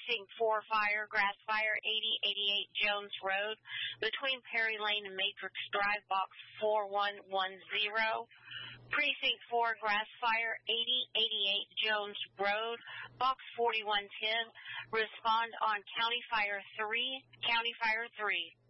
Precinct 4 fire, grass fire, 8088 Jones Road, between Perry Lane and Matrix Drive, box 4110. Precinct 4 grass fire, 8088 Jones Road, box 4110. Respond on County Fire 3, County Fire 3.